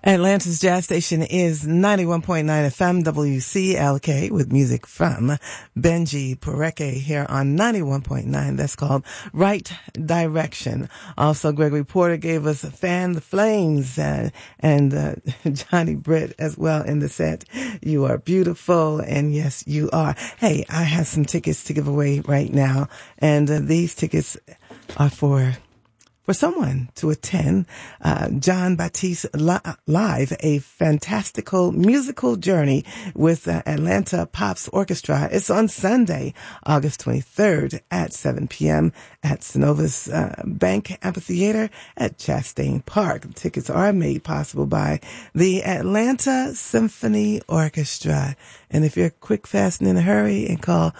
Atlanta's Jazz Station is 91.9 FM WCLK with music from Benji Poreke here on 91.9. That's called Right Direction. Also, Gregory Porter gave us Fan the Flames and Johnny Britt as well in the set. You are beautiful, and yes, you are. Hey, I have some tickets to give away right now, and these tickets are for someone to attend John Batiste Live, a fantastical musical journey with Atlanta Pops Orchestra. It's on Sunday, August 23rd at 7 p.m. at Synovus Bank Amphitheater at Chastain Park. Tickets are made possible by the Atlanta Symphony Orchestra. And if you're quick, fast, and in a hurry, and call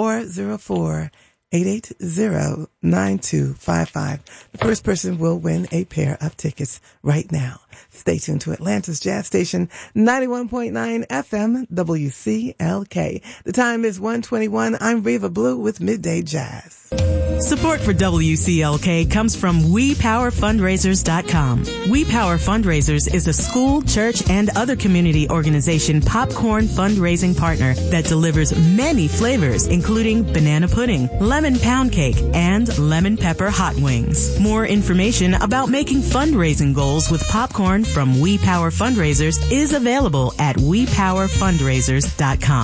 404-880-9255. The first person will win a pair of tickets right now. Stay tuned to Atlanta's Jazz Station, 91.9 FM WCLK. The time is 1:21. I'm Reva Blue with Midday Jazz. Support for WCLK comes from WePowerFundraisers.com. We Power Fundraisers is a school, church, and other community organization popcorn fundraising partner that delivers many flavors, including banana pudding, lemon pound cake, and lemon pepper hot wings. More information about making fundraising goals with popcorn from We Power Fundraisers is available at WePowerFundraisers.com.